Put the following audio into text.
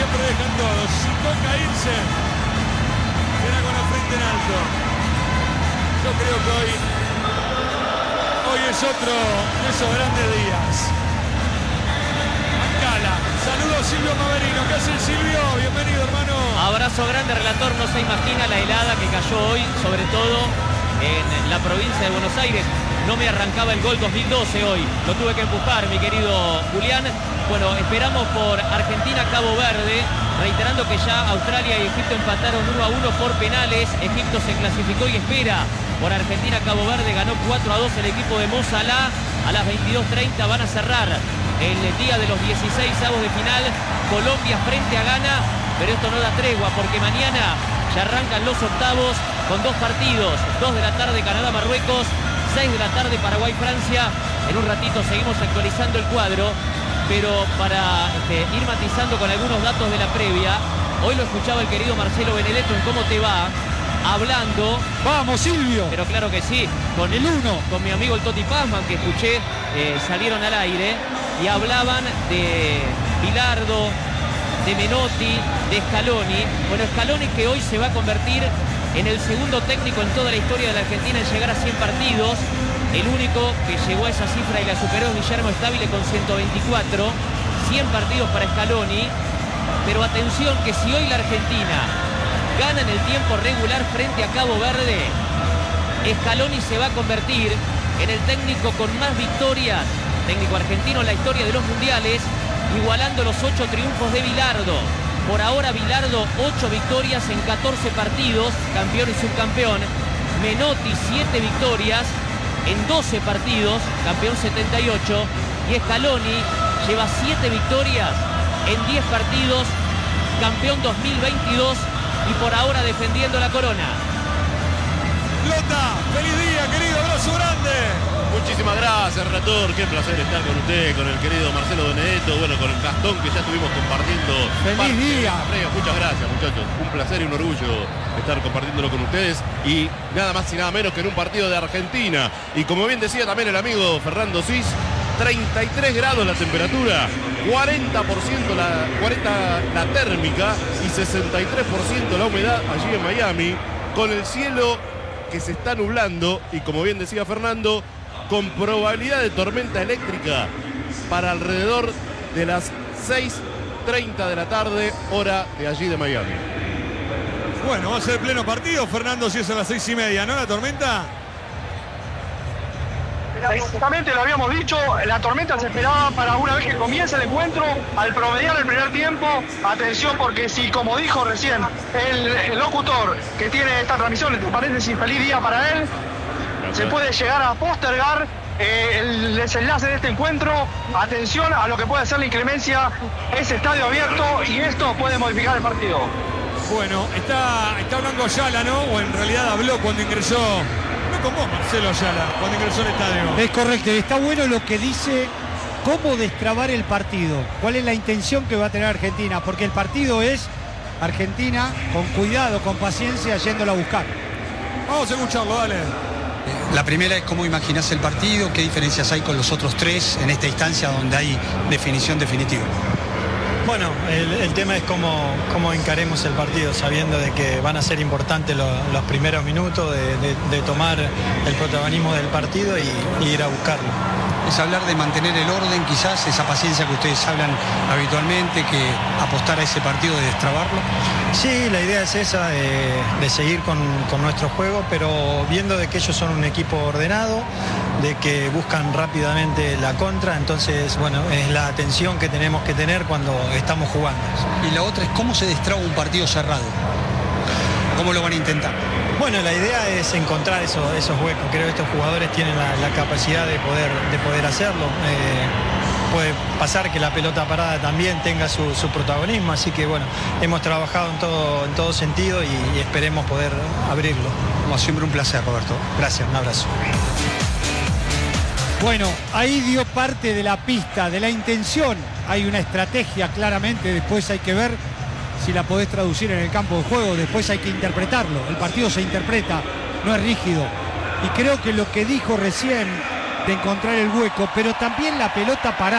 siempre dejan todo. Si toca irse, será con la frente en alto. Yo creo que hoy es otro de esos grandes días. Ancala, saludos Silvio Maverino. ¿Qué hace Silvio? Bienvenido, hermano. Abrazo grande, relator. No se imagina la helada que cayó hoy, sobre todo en la provincia de Buenos Aires. No me arrancaba el gol 2012 hoy. Lo tuve que empujar, mi querido Julián. Bueno, esperamos por Argentina-Cabo Verde. Reiterando que ya Australia y Egipto empataron 1-1 por penales. Egipto se clasificó y espera por Argentina-Cabo Verde. Ganó 4-2 el equipo de Mo Salah. A las 22:30 van a cerrar el día de los 16avos de final. Colombia frente a Ghana. Pero esto no da tregua porque mañana ya arrancan los octavos con dos partidos. 2 de la tarde Canadá-Marruecos. 6 de la tarde Paraguay-Francia. En un ratito seguimos actualizando el cuadro, pero para ir matizando con algunos datos de la previa, hoy lo escuchaba el querido Marcelo Benedetto en Cómo Te Va, hablando... ¡Vamos, Silvio! Pero claro que sí, con mi amigo el Toti Pazman, que escuché, salieron al aire y hablaban de Bilardo, de Menotti, de Scaloni. Bueno, Scaloni, que hoy se va a convertir en el segundo técnico en toda la historia de la Argentina en llegar a 100 partidos. El único que llegó a esa cifra y la superó es Guillermo Stabile con 124. 100 partidos para Scaloni. Pero atención que si hoy la Argentina gana en el tiempo regular frente a Cabo Verde, Scaloni se va a convertir en el técnico con más victorias, técnico argentino en la historia de los mundiales, igualando los 8 triunfos de Bilardo. Por ahora Bilardo 8 victorias en 14 partidos, campeón y subcampeón. Menotti 7 victorias en 12 partidos, campeón 78. Y Scaloni lleva 7 victorias en 10 partidos, campeón 2022 y por ahora defendiendo la corona. Lota, feliz día, querido, abrazo grande. Muchísimas gracias, relator. Qué placer estar con usted, con el querido Marcelo Benedetto, bueno, con el Gastón que ya estuvimos compartiendo. ¡Feliz día! Muchas gracias, muchachos. Un placer y un orgullo estar compartiéndolo con ustedes. Y nada más y nada menos que en un partido de Argentina. Y como bien decía también el amigo Fernando Cis, 33 grados la temperatura, 40% la térmica y 63% la humedad allí en Miami, con el cielo que se está nublando y, como bien decía Fernando, con probabilidad de tormenta eléctrica para alrededor de las 6:30 de la tarde, hora de allí de Miami. Bueno, va a ser pleno partido, Fernando, si es a las 6:30, ¿no? La tormenta. Exactamente, lo habíamos dicho, la tormenta se esperaba para una vez que comience el encuentro, al promediar el primer tiempo. Atención, porque si, como dijo recién el locutor que tiene esta transmisión, entre paréntesis, feliz día para él, se puede llegar a postergar el desenlace de este encuentro. Atención a lo que puede ser la inclemencia, es estadio abierto y esto puede modificar el partido. Bueno, está hablando Ayala, ¿no? O en realidad habló cuando ingresó. No con vos, Marcelo Ayala, cuando ingresó al estadio. Es correcto, está bueno lo que dice, cómo destrabar el partido, cuál es la intención que va a tener Argentina, porque el partido es Argentina con cuidado, con paciencia, yéndolo a buscar. Vamos a escucharlo, dale. La primera es cómo imaginás el partido, qué diferencias hay con los otros tres en esta instancia donde hay definición definitiva. Bueno, el tema es cómo encaremos el partido, sabiendo de que van a ser importantes los primeros minutos, de tomar el protagonismo del partido y ir a buscarlo. Es hablar de mantener el orden, quizás, esa paciencia que ustedes hablan habitualmente, que apostar a ese partido de destrabarlo. Sí, la idea es esa, de seguir con nuestro juego, pero viendo de que ellos son un equipo ordenado, de que buscan rápidamente la contra, entonces, bueno, es la atención que tenemos que tener cuando estamos jugando. Y la otra es cómo se destraba un partido cerrado. ¿Cómo lo van a intentar? Bueno, la idea es encontrar esos huecos. Creo que estos jugadores tienen la capacidad de poder hacerlo. Puede pasar que la pelota parada también tenga su protagonismo, así que bueno, hemos trabajado en todo sentido y esperemos poder abrirlo. Como siempre, un placer, Roberto. Gracias, un abrazo. Bueno, ahí dio parte de la pista, de la intención. Hay una estrategia claramente, después hay que ver si la podés traducir en el campo de juego, después hay que interpretarlo. El partido se interpreta, no es rígido. Y creo que lo que dijo recién de encontrar el hueco, pero también la pelota parada.